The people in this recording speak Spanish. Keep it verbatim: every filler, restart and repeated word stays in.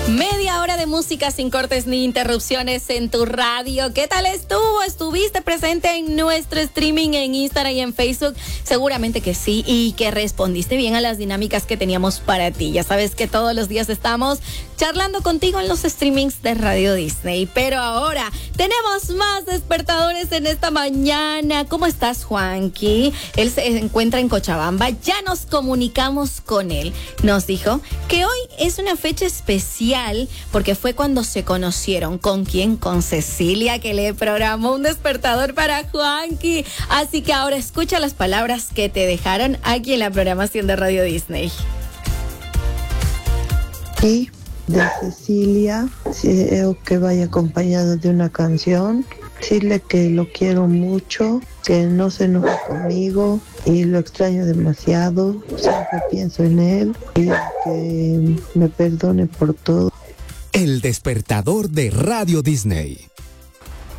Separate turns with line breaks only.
Media hora de música sin cortes ni interrupciones en tu radio. ¿Qué tal estuvo? ¿Estuviste presente en nuestro streaming en Instagram y en Facebook? Seguramente que sí, y que respondiste bien a las dinámicas que teníamos para ti. Ya sabes que todos los días estamos charlando contigo en los streamings de Radio Disney. Pero ahora tenemos más despertadores en esta mañana. ¿Cómo estás, Juanqui? Él se encuentra en Cochabamba. Ya nos comunicamos con él. Nos dijo que hoy es una fecha especial porque fue cuando se conocieron. ¿Con quién? Con Cecilia, que le programó un despertador para Juanqui. Así que ahora escucha las palabras que te dejaron aquí en la programación de Radio Disney.
Y de Cecilia, deseo que vaya acompañado de una canción. Decirle que lo quiero mucho, que no se enoje conmigo y lo extraño demasiado. Siempre pienso en él y que me perdone por todo.
El despertador de Radio Disney.